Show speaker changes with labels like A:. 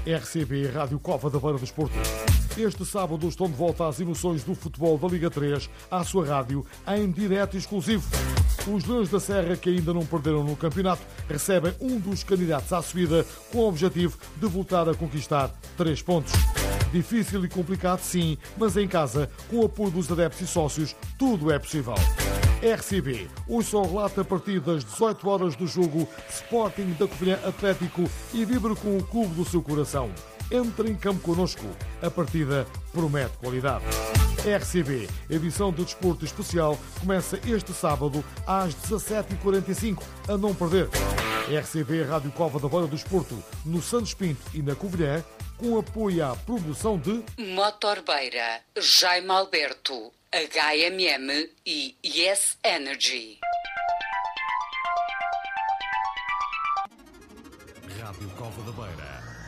A: RCB Rádio Cova da Beira do Desporto. Este sábado estão de volta às emoções do futebol da Liga 3 à sua rádio em direto exclusivo. Os Leões da Serra, que ainda não perderam no campeonato, recebem um dos candidatos à subida com o objetivo de voltar a conquistar 3 pontos. Difícil e complicado, sim, mas em casa, com o apoio dos adeptos e sócios, tudo é possível. RCB, hoje só relata a partir das 18 horas do jogo Sporting da Covilhã Atlético e vibre com o clube do seu coração. Entre em campo connosco, a partida promete qualidade. RCB, edição de desporto especial, começa este sábado às 17h45, a não perder. RCB Rádio Cova da Beira do Desporto, no Santos Pinto e na Covilhã, com apoio à produção de
B: Motor Beira, Jaime Alberto, HMM e Yes Energy.
A: Rádio Cova da Beira.